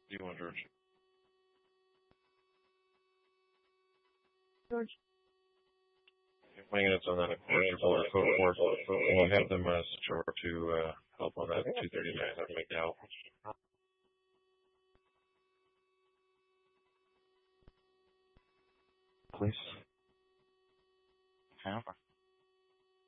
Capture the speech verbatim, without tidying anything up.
Do you want George? George. My units on that color code four. We'll have them uh, switch over to uh, help on that two thirty-nine at McDowell. Please. Okay.